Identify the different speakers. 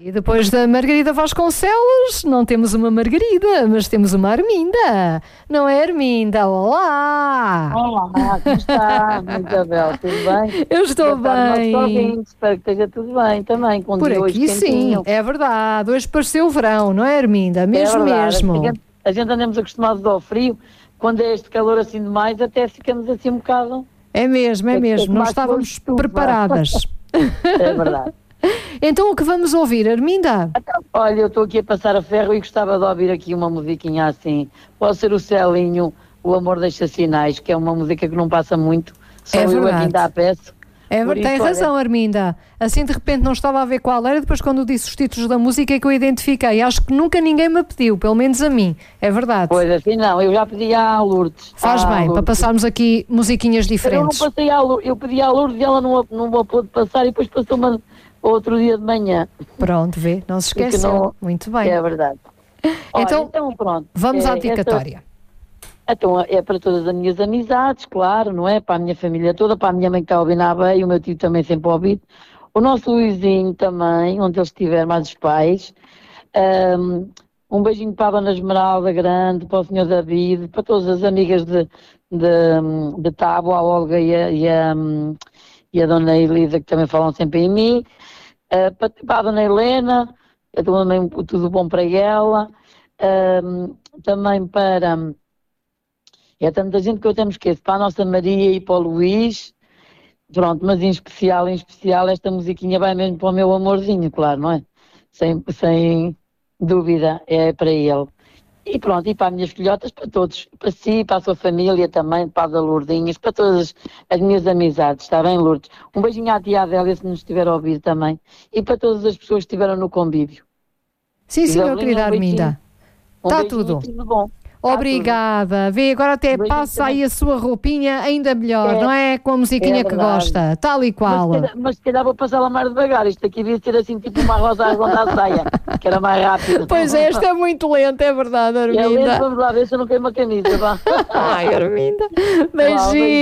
Speaker 1: E depois da Margarida Vasconcelos, não temos uma Margarida, mas temos uma Arminda. Não é, Arminda? Olá!
Speaker 2: Olá, como está, Isabel? Tudo bem?
Speaker 1: Eu estou
Speaker 2: Boa tarde,
Speaker 1: bem.
Speaker 2: nossos ouvintes. Espero que esteja tudo bem também. Com
Speaker 1: Por
Speaker 2: dia
Speaker 1: aqui
Speaker 2: hoje
Speaker 1: sim,
Speaker 2: quentinho.
Speaker 1: é verdade. Hoje pareceu o verão, não é, Arminda? Mesmo,
Speaker 2: É verdade.
Speaker 1: mesmo.
Speaker 2: A gente andamos acostumados ao frio. Quando é este calor assim demais, até ficamos assim um bocado.
Speaker 1: É mesmo, é
Speaker 2: É
Speaker 1: mesmo. Não
Speaker 2: mais
Speaker 1: estávamos
Speaker 2: estufa.
Speaker 1: preparadas.
Speaker 2: É verdade.
Speaker 1: Então o que vamos ouvir, Arminda?
Speaker 2: Então, olha, eu estou aqui a passar a ferro e gostava de ouvir aqui uma musiquinha assim. Pode ser o Celinho, O Amor Deixa Sinais, que é uma música que não passa muito. Só
Speaker 1: É
Speaker 2: eu
Speaker 1: verdade.
Speaker 2: aqui ainda a peço.
Speaker 1: É,
Speaker 2: Por
Speaker 1: tem
Speaker 2: isso,
Speaker 1: razão, Arminda. Assim de repente não estava a ver qual era, depois quando disse os títulos da música é que eu identifiquei. Acho que nunca ninguém me pediu, pelo menos a mim. É verdade.
Speaker 2: Pois assim não, eu já pedi à Lourdes.
Speaker 1: Faz
Speaker 2: À
Speaker 1: bem, para
Speaker 2: Lourdes.
Speaker 1: passarmos aqui musiquinhas
Speaker 2: Eu não
Speaker 1: diferentes.
Speaker 2: passei à Lourdes, eu pedi à Lourdes e ela não pôde passar e depois passou-me outro dia de manhã.
Speaker 1: Pronto, vê, não se
Speaker 2: Porque
Speaker 1: esqueceu.
Speaker 2: não-
Speaker 1: Muito bem.
Speaker 2: É verdade. Olha,
Speaker 1: Então,
Speaker 2: pronto.
Speaker 1: vamos à
Speaker 2: Esta-
Speaker 1: dedicatória.
Speaker 2: Então é para todas as minhas amizades, claro, não é? Para a minha família toda, para a minha mãe que está a ouvir na Abeia e o meu tio também sempre a ouvir. O nosso Luizinho também, onde ele estiver, mais os pais. Um beijinho para a Dona Esmeralda Grande, para o Senhor David, para todas as amigas de Tábua, a Olga e a Dona Elisa, que também falam sempre em mim. Para a Dona Helena, também tudo bom para ela. Também para... É tanta gente que eu até me esqueço. Para a nossa Maria e para o Luís. Pronto, mas em especial, esta musiquinha vai mesmo para o meu amorzinho, claro, não é? Sem dúvida, é para ele. E pronto, e para as minhas filhotas, para todos. Para si, para a sua família também, para a Lourdinhas, para todas as minhas amizades, está bem, Lourdes? Um beijinho à tia Adélia, se nos estiver a ouvir também. E para todas as pessoas que estiveram no convívio.
Speaker 1: Sim, sim, meu
Speaker 2: Isabelinha,
Speaker 1: querida Arminda. Está
Speaker 2: beijinho
Speaker 1: tudo.
Speaker 2: e tudo bom.
Speaker 1: Obrigada. Vê, agora até
Speaker 2: Beijinho
Speaker 1: passa aí
Speaker 2: também.
Speaker 1: a sua roupinha ainda melhor,
Speaker 2: É,
Speaker 1: não é? Com a musiquinha
Speaker 2: é
Speaker 1: que
Speaker 2: verdade.
Speaker 1: gosta. Tal e qual.
Speaker 2: Mas se calhar vou passar lá mais devagar. Isto aqui devia ser assim, tipo uma rosa arredonda à saia, que era mais rápido.
Speaker 1: Pois é, esta é muito lenta, é verdade,
Speaker 2: E a lenta,
Speaker 1: Arminda.
Speaker 2: vamos lá ver se eu não queimo a camisa, vá.
Speaker 1: Ai, Arminda.
Speaker 2: Beijinho.
Speaker 1: Beijinho.